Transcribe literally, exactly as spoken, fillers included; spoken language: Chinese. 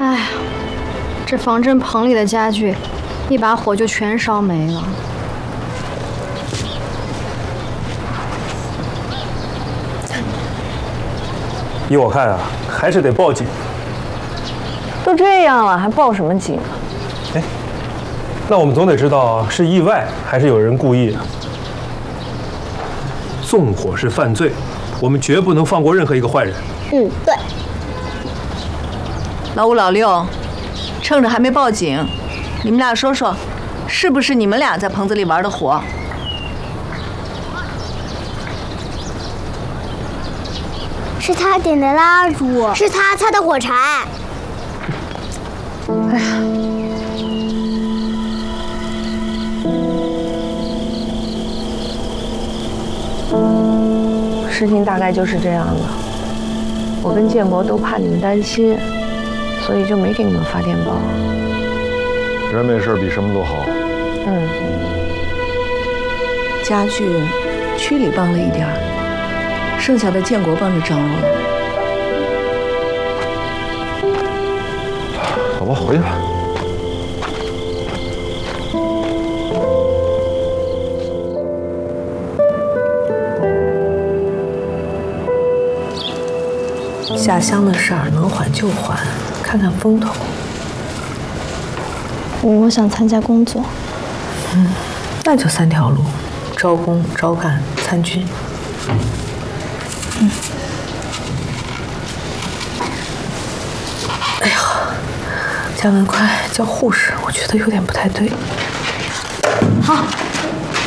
哎呀，这防震棚里的家具，一把火就全烧没了。 依我看啊，还是得报警。 都这样了，还报什么警啊？ 哎，那我们总得知道是意外还是有人故意的。纵火是犯罪，我们绝不能放过任何一个坏人。 嗯，对。 老五、老六，趁着还没报警，你们俩说说，是不是你们俩在棚子里玩的火？ 是他点的蜡烛，是他擦的火柴。 哎呀，事情大概就是这样的。我跟建国都怕你们担心，所以就没给你们发电报。 人没事比什么都好。 嗯， 家具区里帮了一点儿，剩下的建国帮着张罗了。 好吧，回去吧。 下乡的事儿能缓就缓，看看风头。 我想参加工作。 嗯，那就三条路：招工、招干、参军。嗯。哎呀，加文快叫护士，我觉得有点不太对。 好。